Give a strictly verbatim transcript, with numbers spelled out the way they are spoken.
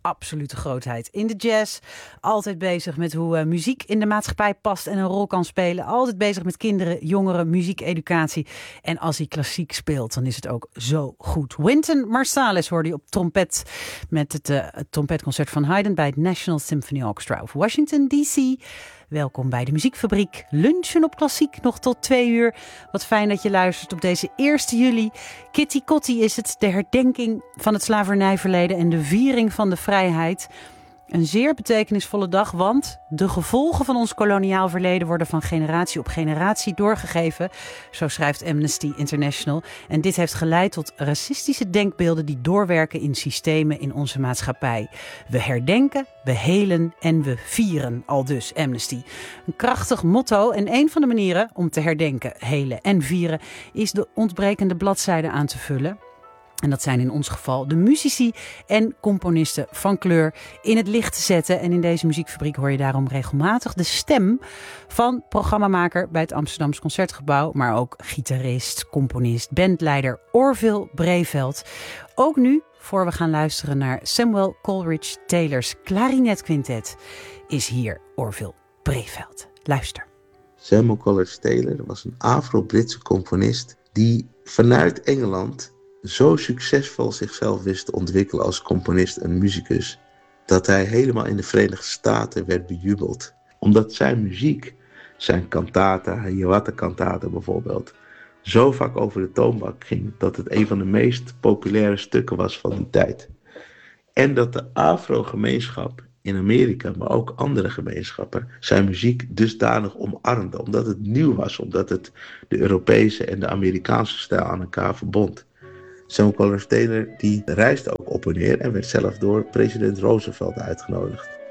absolute grootheid in de jazz. Altijd bezig met hoe uh, muziek in de maatschappij past en een rol kan spelen. Altijd bezig met kinderen, jongeren, muziekeducatie. En als hij klassiek speelt, dan is het ook zo goed. Wynton Marsalis hoorde je op trompet met het, uh, het trompetconcert van Haydn bij het National Symphony Orchestra of Washington D C. Welkom bij de Muziekfabriek. Lunchen op klassiek nog tot twee uur. Wat fijn dat je luistert op deze eerste juli. Kitty Kotti is het, de herdenking van het slavernijverleden en de viering van de vrijheid. Een zeer betekenisvolle dag, want de gevolgen van ons koloniaal verleden worden van generatie op generatie doorgegeven. Zo schrijft Amnesty International. En dit heeft geleid tot racistische denkbeelden die doorwerken in systemen in onze maatschappij. We herdenken, we helen en we vieren, aldus Amnesty. Een krachtig motto en een van de manieren om te herdenken, helen en vieren is de ontbrekende bladzijden aan te vullen. En dat zijn in ons geval de muzici en componisten van kleur in het licht te zetten. En in deze muziekfabriek hoor je daarom regelmatig de stem van programmamaker bij het Amsterdamse Concertgebouw. Maar ook gitarist, componist, bandleider Orville Breveld. Ook nu, voor we gaan luisteren naar Samuel Coleridge Taylor's klarinetquintet, is hier Orville Breveld. Luister. Samuel Coleridge Taylor was een Afro-Britse componist die vanuit Engeland zo succesvol zichzelf wist te ontwikkelen als componist en muzikus, dat hij helemaal in de Verenigde Staten werd bejubeld. Omdat zijn muziek, zijn cantata, Hiawatha cantata bijvoorbeeld, zo vaak over de toonbank ging, dat het een van de meest populaire stukken was van die tijd. En dat de Afro-gemeenschap in Amerika, maar ook andere gemeenschappen, zijn muziek dusdanig omarmde. Omdat het nieuw was, omdat het de Europese en de Amerikaanse stijl aan elkaar verbond. Samuel Coleridge Taylor die reisde ook op en neer en werd zelf door president Roosevelt uitgenodigd.